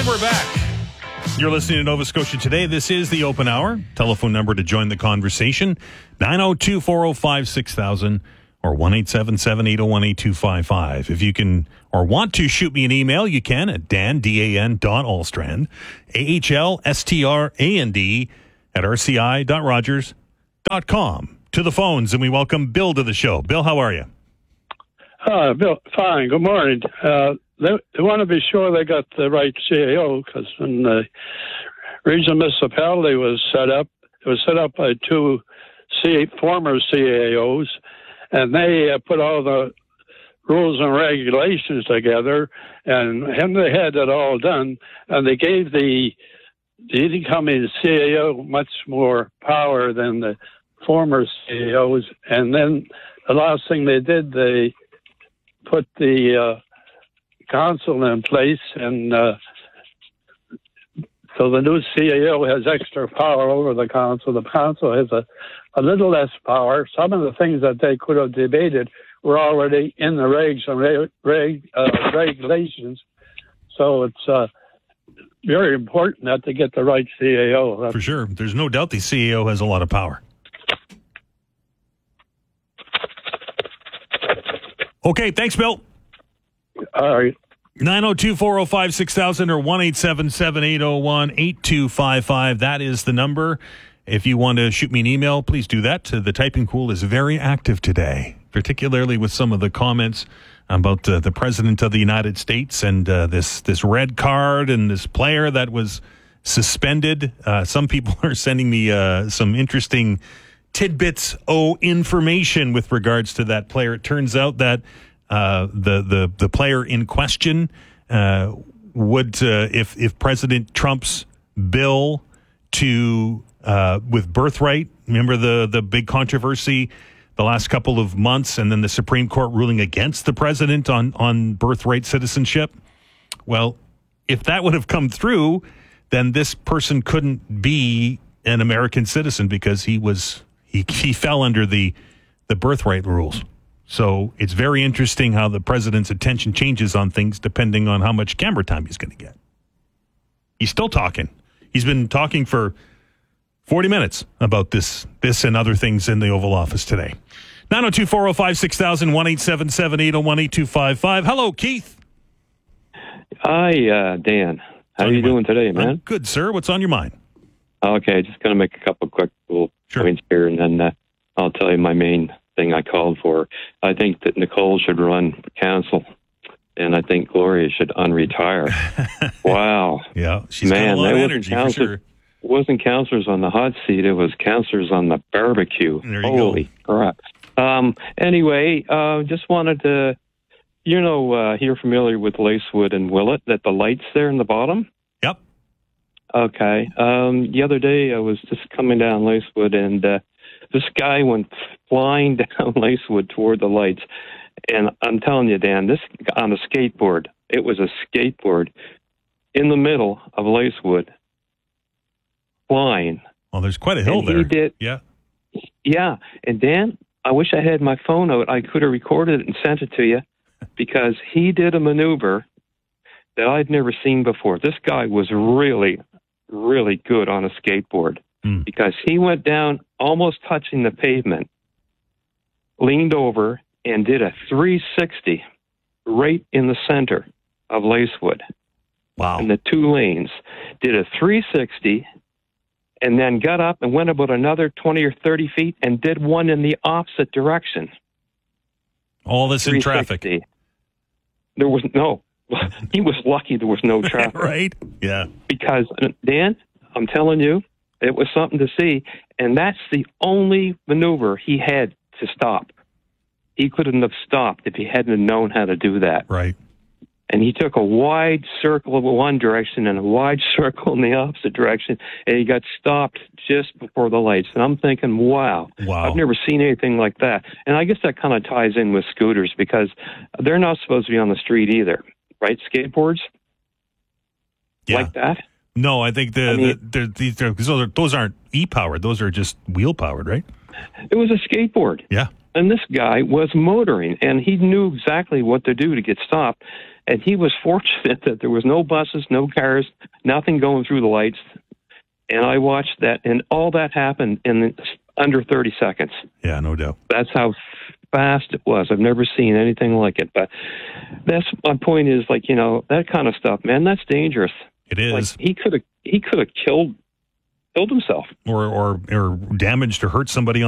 And we're back. You're listening to Nova Scotia Today. This is the Open Hour. Telephone number to join the conversation, 902-405-6000 or 1-877-801-8255. If you can or want to shoot me an email, you can at dan.alstrand, AHLSTRAND at rci.rogers.com. To the phones, and we welcome Bill to the show. Bill, how are you? Bill, fine. Good morning. They want to be sure they got the right CAO, because when the regional municipality was set up, it was set up by two former CAOs, and they put all the rules and regulations together, and they had it all done, and they gave the incoming CAO much more power than the former CAOs. And then the last thing they did, they put the council in place, and so the new CAO has extra power over the council. The council has a little less power. Some of the things that they could have debated were already in the regs and regulations. So it's very important that they get the right CAO. For sure. There's no doubt the CAO has a lot of power. Okay, thanks, Bill. All right. 902-405-6000 or 1-877-801-8255. That is the number. If you want to shoot me an email, please do that. The typing pool is very active today, particularly with some of the comments about the President of the United States and this red card and this player that was suspended. Some people are sending me some interesting tidbits information with regards to that player. It turns out that the player in question would, if President Trump's bill to with birthright, remember the big controversy the last couple of months, and then the Supreme Court ruling against the president on birthright citizenship. Well, if that would have come through, then this person couldn't be an American citizen because he fell under the birthright rules. So it's very interesting how the president's attention changes on things depending on how much camera time he's going to get. He's still talking. He's been talking for 40 minutes about this and other things in the Oval Office today. 902-405-6000, 1-877-801-8255. Hello, Keith. Hi, Dan. How are you doing today, man? I'm good, sir. What's on your mind? Okay, just going to make a couple quick little points here, and then I'll tell you my main thing I called for. I think that Nicole should run for council, and I think Gloria should unretire. Wow. Yeah, she's got a lot of energy, for sure. It wasn't counselors on the hot seat, it was counselors on the barbecue. There you Holy crap. Anyway, just wanted to, you're familiar with Lacewood and Willett, that the light's there in the bottom? Yep. Okay. The other day I was just coming down Lacewood, and this guy went flying down Lacewood toward the lights. And I'm telling you, Dan, this on a skateboard. It was a skateboard in the middle of Lacewood, flying. Well, there's quite a hill and there. He did. Yeah. Yeah. And Dan, I wish I had my phone out. I could have recorded it and sent it to you, because he did a maneuver that I'd never seen before. This guy was really, really good on a skateboard, because he went down almost touching the pavement, leaned over, and did a 360 right in the center of Lacewood. Wow. In the two lanes. Did a 360 and then got up and went about another 20 or 30 feet and did one in the opposite direction. All this in traffic. There was no. He was lucky there was no traffic. Right? Yeah. Because, Dan, I'm telling you, it was something to see. And that's the only maneuver he had to stop. He couldn't have stopped if he hadn't known how to do that. Right. And he took a wide circle in one direction and a wide circle in the opposite direction, and he got stopped just before the lights. And I'm thinking, wow, I've never seen anything like that. And I guess that kind of ties in with scooters, because they're not supposed to be on the street either, right? Skateboards? Yeah. Like that? No, I think those aren't e-powered. Those are just wheel-powered, right? It was a skateboard. Yeah. And this guy was motoring, and he knew exactly what to do to get stopped. And he was fortunate that there was no buses, no cars, nothing going through the lights. And I watched that, and all that happened in under 30 seconds. Yeah, no doubt. That's how fast it was. I've never seen anything like it. But that's my point is, like, you know, that kind of stuff, man, that's dangerous. It is. Like, he could have killed himself. Or damaged or hurt somebody